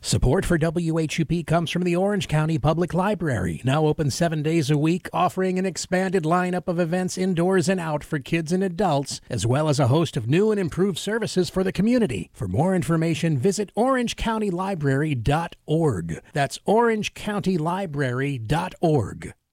Support for WHUP comes from the Orange County Public Library, now open 7 days a week, offering an expanded lineup of events indoors and out for kids and adults, as well as a host of new and improved services for the community. For more information, visit orangecountylibrary.org. That's orangecountylibrary.org.